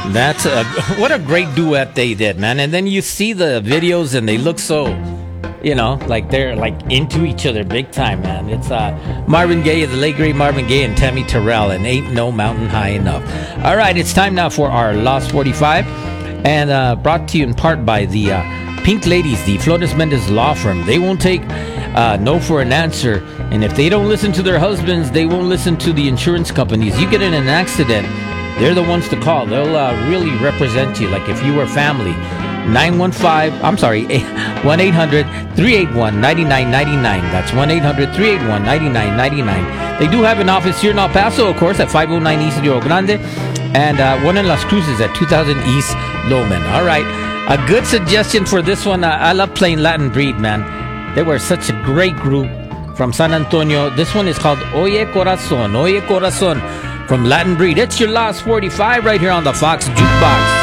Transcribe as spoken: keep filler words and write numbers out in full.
That's a, what a great duet they did, man. And then you see the videos and they look so, you know, like they're like into each other big time, man. It's uh, Marvin Gaye, the late great Marvin Gaye, and Tammy Terrell, and Ain't No Mountain High Enough. All right, it's time now for our Lost forty-five, and uh, brought to you in part by the uh, Pink Ladies, the Flores Mendez Law Firm. They won't take uh, no for an answer, and if they don't listen to their husbands, they won't listen to the insurance companies. You get in an accident, they're the ones to call. They'll uh, really represent you, like if you were family. nine one five, I'm sorry, one eight hundred three eight one nine nine nine nine. That's one eight hundred three eight one nine nine nine nine. They do have an office here in El Paso, of course, at five oh nine East Rio Grande, and uh, one in Las Cruces at two thousand East Loman. All right, a good suggestion for this one. Uh, I love playing Latin Breed, man. They were such a great group from San Antonio. This one is called Oye Corazon, Oye Corazon from Latin Breed. It's your Lost forty-five right here on the Fox Jukebox.